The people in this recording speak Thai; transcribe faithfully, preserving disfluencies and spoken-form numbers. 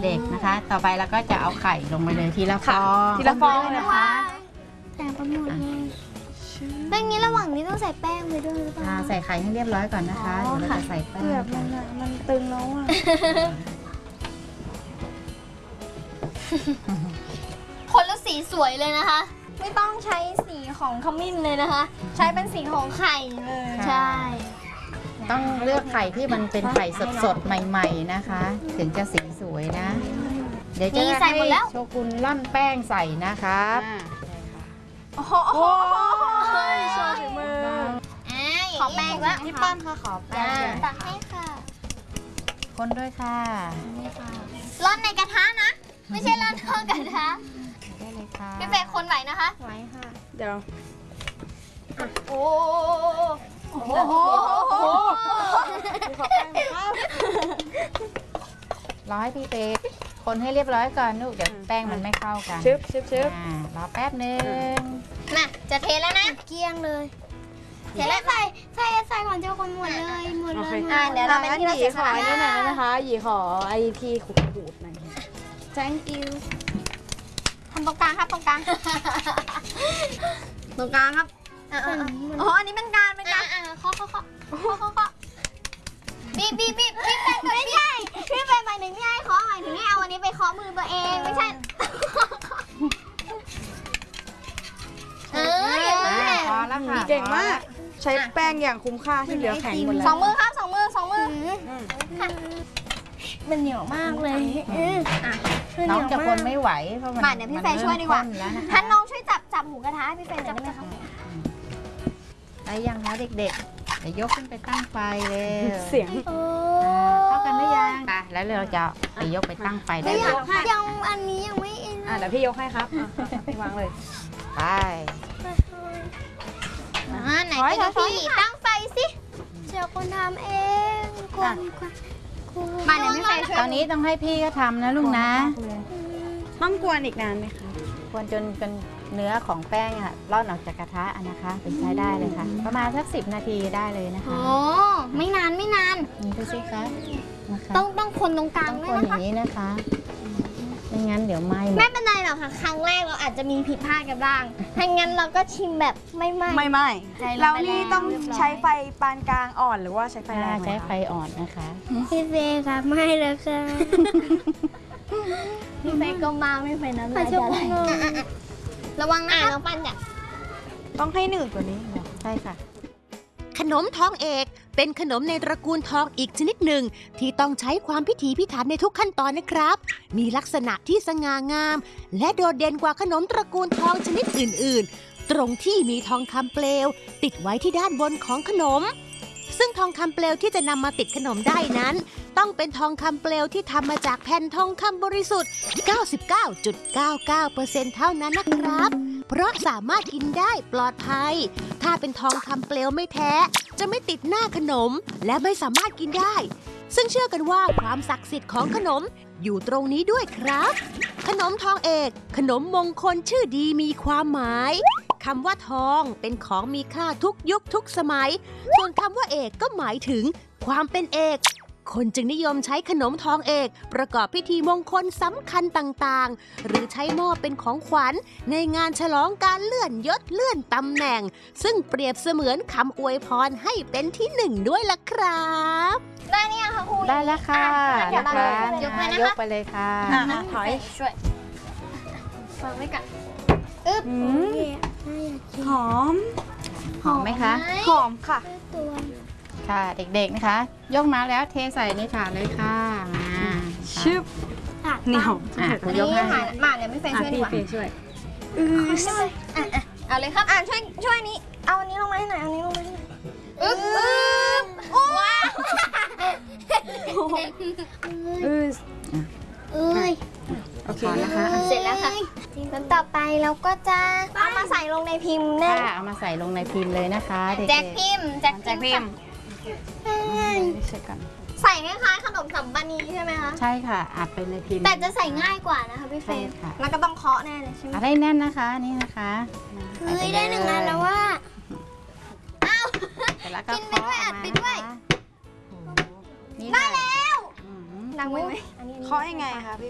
เด็กๆนะคะ ต่อไปเราก็จะเอาไข่ลงไปเลยทีละฟองทีละฟองนะคะแต่ประมวลเลยแล้วงี้ระหว่างนี้ต้องใส่แป้งไปด้วยหรือเปล่าใส่ไข่ให้เรียบร้อยก่อนนะคะเดี๋ยวเราจะใส่แป้งเกือบมันอะมันตึงแล้วอ่ะคนละสีสวยเลยนะคะ ไม่ต้องใช้สีของขมิ้นเลยนะคะ ใช้เป็นสีของไข่เลยใช่ต้องเลือกไข่ที่มันเป็นไข่สดๆใหม่ๆนะคะ ถึงจะสีสวยนะ เดี๋ยวจะให้โชกุนร่อนแป้งใส่นะครับโอ้โหโชว์ฝีมือขอแป้งแล้วพี่ปั้นค่ะขอแป้งตักให้ค่ะคนด้วยค่ะร่อนในกระทะนะ ไม่ใช่ร่อนนอกกระทะได้เลยค่ะพี่เฟย์คนไหวนะคะไว้ค่ะ เดี๋ยวโอ้โหขอแป้งครับรอให้พี่เป๊กคนให้เรียบร้อยก่อนลูกเดี๋ยวแป้งมันไม่เข้ากันชึบชึบชึบอ่ารอแป๊บนึงมาจะเทแล้วนะเกลี้ยงเลยเทแล้วใส่ใส่ใส่ก่อนเจ้าคนหมดเลยหมดเลยอ่าเดี๋ยวเราเป็นที่เราหยีเสียขสอละไอ้นี่หน่อยนะนะคะหยีขอไอทีขูดขูดหน่อย thank you ทำตรงกลางครับตรงกลางตรงกลางครับอ๋ออันนี้เป็นการเป็นการอ่าเคาะเคาะเคาะเคาะเคาะบีบบีบบีบบีบเป็นไม่ใช่พี่เป็นหมายถึงที่ให้เคาะหมายถึงให้เอาอันนี้ไปเคาะมือตัวเองไม่ใช่เอออย่างนั้นแหละพอแล้วค่ะเก่งมาก ใช้แป้งอย่างคุ้มค่าที่เหลือแข็งหมดแล้วสองมือครับสองมือสองมือมันเหนียวมากเลยอ่ะน้องจะคนไม่ไหวเพราะมันมาเดี๋ยวพี่เฟย์ช่วยดีกว่ามันเริ่มข้นแล้วนะคะท่านน้องช่วยจับจับหมูกระทะให้พี่เฟย์หน่อยได้ไหมคะได้ยังคะเด็กๆเดี๋ยวยกขึ้นไปตั้งไฟเลยเสียงโอ้เข้ากันหรือยังอ่ะแล้วเราจะไปยกไปตั้งไฟได้ยัเลยงยังอันนี้ยังไม่อินอ่ะเดี๋ยวพี่ยกให้ครับอ่ะพี่วางเลยไปอ่าไหนไปดูพี่ตั้งไฟสิเจ้าคนทำเองคนมาเดี๋ยวพี่เฟย์ช่วยตอนนี้ต้องให้พี่ก็ทำนะลูกนะต้องกวนอีกนานไหมคะควรจนจนเนื้อของแป้งอะร่อนออกจากกระทะอะนะคะถึงใช้ได้เลยค่ะ ประมาณสักสิบนาทีได้เลยนะคะโอ้ไม่นานไม่นานนี่ดูสิคะนะคะต้องต้องคนตรงกลางต้องด้ควยนนะอคะย่างนี้นะคะไม่งั้นเดี๋ยวไหม้หมไม่ดเป็นไรหรอกค่ะ ครั้งแรกเราอาจจะมีผิดพลาดกันบ้างถ้างั้นเราก็ชิมแบบไม่ไหม้ไม่ไม่ใจเราเราไปนี่แล้วต้องเรียบร้อยใช้ไฟปานกลางอ่อนหรือว่าใช้ไฟแรงไหมใช้คะไฟอ่อนนะคะพี่เฟย์ครับไม่แล้วค่ะพี่เฟย์ก็มาไม่เป็นน้ำลายจะไหลระวังนะน้องปันจ้ะต้องให้หนืดกว่านี้เหรอใช่ค่ะขนมทองเอกเป็นขนมในตระกูลทองอีกชนิดหนึ่งที่ต้องใช้ความพิถีพิถันในทุกขั้นตอนนะครับ มีลักษณะที่สง่างาม และโดดเด่นกว่าขนมตระกูลทองชนิดอื่นๆ ตรงที่มีทองคำเปลวติดไว้ที่ด้านบนของขนม ซึ่งทองคำเปลวที่จะนำมาติดขนมได้นั้น ต้องเป็นทองคำเปลวที่ทำมาจากแผ่นทองคำบริสุทธิ์ เก้าสิบเก้าจุดเก้าเก้าเปอร์เซ็นต์ เท่านั้นนะครับ เพราะสามารถกินได้ปลอดภัย ถ้าเป็นทองคำเปลวไม่แท้ จะไม่ติดหน้าขนมและไม่สามารถกินได้ ซึ่งเชื่อกันว่าความศักดิ์สิทธิ์ของขนมอยู่ตรงนี้ด้วยครับ ขนมทองเอก ขนมมงคลชื่อดีมีความหมายคำว่าทองเป็นของมีค่าทุกยุคทุกสมัย ส่วนคำว่าเอกก็หมายถึงความเป็นเอก คนจึงนิยมใช้ขนมทองเอกประกอบพิธีมงคลสำคัญต่างๆ หรือใช้มอบเป็นของขวัญในงานฉลองการเลื่อนยศเลื่อนตำแหน่ง ซึ่งเปรียบเสมือนคำอวยพรให้เป็นที่หนึ่งด้วยล่ะครับได้เนี่ยค่ะครูได้แล้วค่ะเดี๋ยวเรานะคะยกเลยนะคะยกไปเลยค่ะอ่ะถอยช่วยฟังไว้ก่อนอึ๊บอืมหอมหอมไหมคะหอมค่ะตัวค่ะเด็กๆนะคะ ยกมาแล้วเทใส่ในถาดเลยค่ะมาชึบ เหนียวอ่ะครูยนี่กให้ค่ะมาเดี๋ยวไม่เฟย์อ่ะช่วยดีพี่กว่าเฟย์ช่วยอ่ะอ่ะเอาเลยครับอ่ะช่วยช่วยนี้เอาอันนี้ลงมาให้หน่อยเอาอันนี้ลงมาให้หน่อยอึ๊บอึ๊บว้าวเออเอ้ยโอเคพอนะคะเสร็จแล้วค่ะแล้วต่อไปเราก็จะเอามาใส่ลงในพิมพ์แน่ค่ะเอามาใส่ลงในพิมพ์เลยนะคะเด็กๆแจ็คพิมพ์แจ็คแจ็คพิพิมมพ์พ์เช็คกันใส่คล้ายๆขนมสัมปานีใช่ไหมคะใช่ค่ะอัดไปในพิมพ์แต่จะใส่ง่ายกว่านะคะพี่เฟใช่ย์ค่ะแล้วก็ต้องเคาะแน่เลยใช่ไหมอัดให้แน่นนะคะนี่นะคะเฮ้ยได้หนึ่งอันแล้วว่าอ้าวเสร็จแล้วก็กินไปด้วยอัดไปด้วยได้แล้วดังไหมไหมเคาะยังไงคะพี่